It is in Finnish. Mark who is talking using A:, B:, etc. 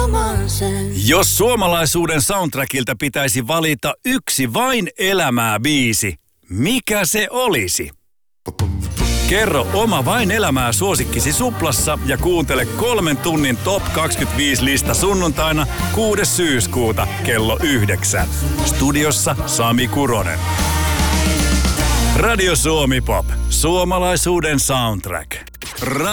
A: Jos suomalaisuuden soundtrackilta pitäisi valita yksi vain elämää biisi, mikä se olisi? Kerro oma vain elämää suosikkisi Suplassa ja kuuntele 3 tunnin Top 25-lista sunnuntaina 6. syyskuuta kello 9. Studiossa Sami Kuronen. Radio Suomi Pop. Suomalaisuuden soundtrack.